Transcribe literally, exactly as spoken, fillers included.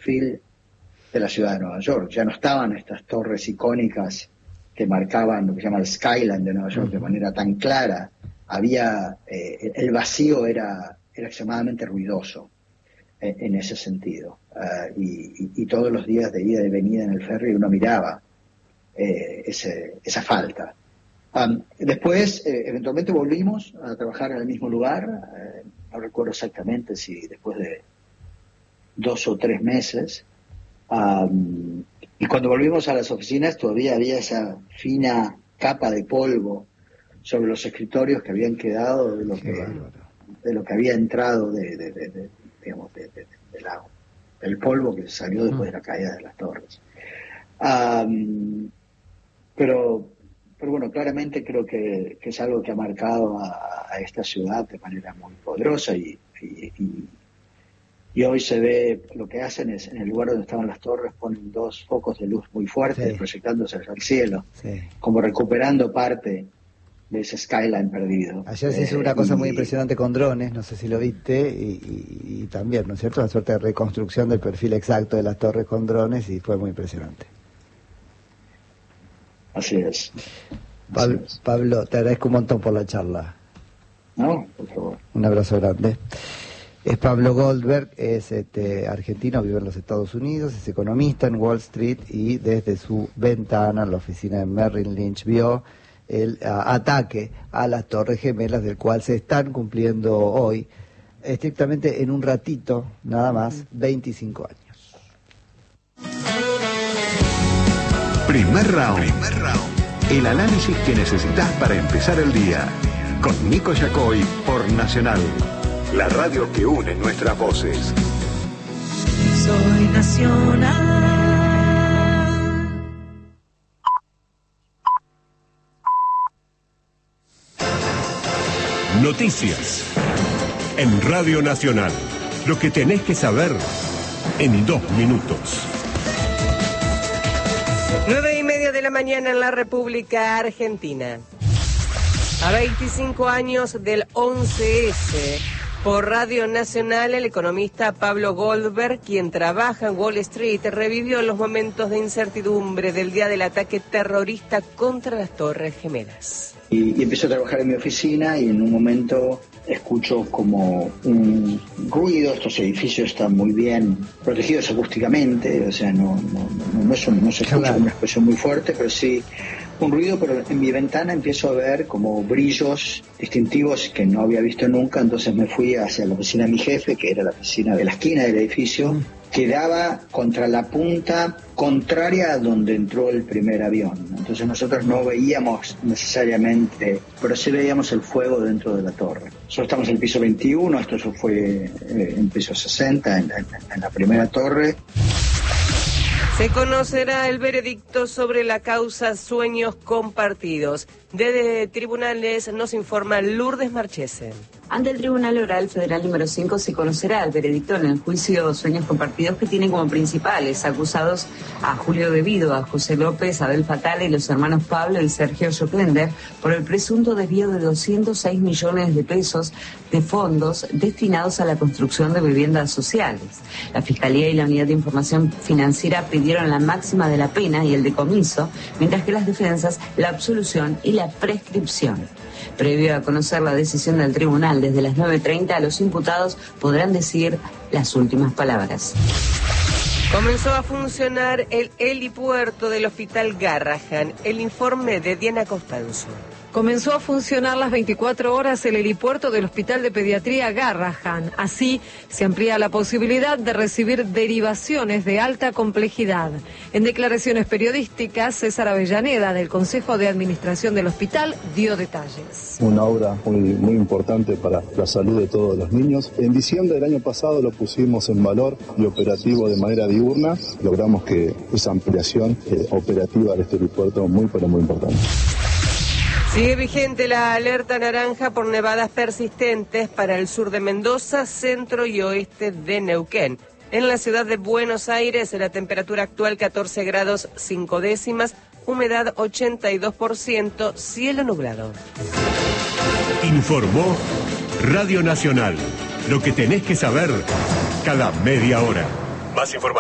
perfil de la ciudad de Nueva York. Ya no estaban estas torres icónicas que marcaban lo que se llama el skyline de Nueva York de manera tan clara. Había, eh, el vacío era, era extremadamente ruidoso en, en ese sentido. Uh, y, y, y todos los días de ida y venida en el ferry uno miraba eh, ese, esa falta. Um, después, eh, eventualmente volvimos a trabajar en el mismo lugar. Eh, no recuerdo exactamente si después de dos o tres meses. Um, y cuando volvimos a las oficinas todavía había esa fina capa de polvo sobre los escritorios que habían quedado de lo que, de lo que había entrado de, de, de, de digamos, de, de, de la, del polvo que salió después de la caída de las torres. Um, pero, pero bueno, claramente creo que, que es algo que ha marcado a, a esta ciudad de manera muy poderosa y, y, y Y hoy se ve, lo que hacen es, en el lugar donde estaban las torres, ponen dos focos de luz muy fuertes, sí, proyectándose hacia el cielo, sí, como recuperando parte de ese skyline perdido. Ayer se hizo eh, una cosa y, muy impresionante con drones, no sé si lo viste, y, y, y también, ¿no es cierto?, una suerte de reconstrucción del perfil exacto de las torres con drones, y fue muy impresionante. Así es. Pablo, Así es. Pablo, te agradezco un montón por la charla. No, por favor. Un abrazo grande. Es Pablo Goldberg, es este, argentino, vive en los Estados Unidos, es economista en Wall Street y desde su ventana en la oficina de Merrill Lynch vio el a, ataque a las Torres Gemelas, del cual se están cumpliendo hoy, estrictamente en un ratito, nada más, veinticinco años. Primer round. Primer round. El análisis que necesitas para empezar el día. Con Nico Yacoy por Nacional. La radio que une nuestras voces. Soy Nacional. Noticias. En Radio Nacional. Lo que tenés que saber en dos minutos. Nueve y media de la mañana en la República Argentina. A veinticinco años del once ese... Por Radio Nacional, el economista Pablo Goldberg, quien trabaja en Wall Street, revivió los momentos de incertidumbre del día del ataque terrorista contra las Torres Gemelas. Y, y empiezo a trabajar en mi oficina y en un momento escucho como un ruido. Estos edificios están muy bien protegidos acústicamente, o sea, no, no, no, no, es un, no se escucha una expresión muy fuerte, pero sí un ruido, pero en mi ventana empiezo a ver como brillos distintivos que no había visto nunca. Entonces me fui hacia la oficina de mi jefe, que era la oficina de la esquina del edificio, mm. que daba contra la punta contraria a donde entró el primer avión. Entonces nosotros no veíamos necesariamente, pero sí veíamos el fuego dentro de la torre. Nosotros estamos en el piso veintiuno, esto fue eh, en piso sesenta, en, en, en la primera torre. Se conocerá el veredicto sobre la causa Sueños Compartidos. Desde tribunales nos informa Lourdes Marchese. Ante el Tribunal Oral Federal número cinco se conocerá el veredicto en el juicio Sueños Compartidos, que tiene como principales acusados a Julio De Vido, a José López, a Abel Fatale y los hermanos Pablo y Sergio Joclender por el presunto desvío de doscientos seis millones de pesos de fondos destinados a la construcción de viviendas sociales. La Fiscalía y la Unidad de Información Financiera pidieron la máxima de la pena y el decomiso, mientras que las defensas la absolución y la prescripción. Previo a conocer la decisión del tribunal, desde las nueve treinta los imputados podrán decir las últimas palabras. Comenzó a funcionar el helipuerto del Hospital Garrahan. El informe de Diana Costanzo. Comenzó a funcionar las veinticuatro horas el helipuerto del Hospital de Pediatría Garrahan. Así se amplía la posibilidad de recibir derivaciones de alta complejidad. En declaraciones periodísticas, César Avellaneda, del Consejo de Administración del hospital, dio detalles. Una obra muy, muy importante para la salud de todos los niños. En diciembre del año pasado lo pusimos en valor y operativo de manera diurna. Logramos que esa ampliación eh, operativa de este helipuerto muy, pero muy importante. Sigue vigente la alerta naranja por nevadas persistentes para el sur de Mendoza, centro y oeste de Neuquén. En la ciudad de Buenos Aires, la temperatura actual catorce grados cinco décimas, humedad ochenta y dos por ciento, cielo nublado. Informó Radio Nacional. Lo que tenés que saber cada media hora. Más información.